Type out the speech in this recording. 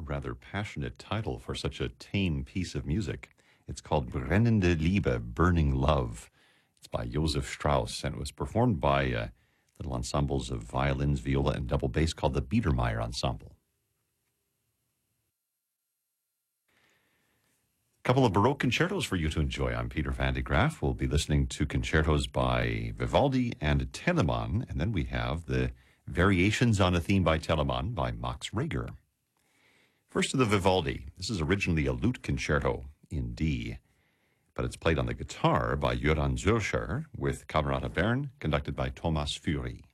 rather passionate title for such a tame piece of music. It's called Brennende Liebe, Burning Love. It's by Josef Strauss, and it was performed by little ensembles of violins, viola, and double bass called the Biedermeier Ensemble. A couple of Baroque concertos for you to enjoy. I'm Peter van de Graaf. We'll be listening to concertos by Vivaldi and Telemann, and then we have the Variations on a Theme by Telemann by Max Reger. First to the Vivaldi. This is originally a lute concerto in D, but it's played on the guitar by Göran Zürcher with Camerata Bern, conducted by Thomas Fury.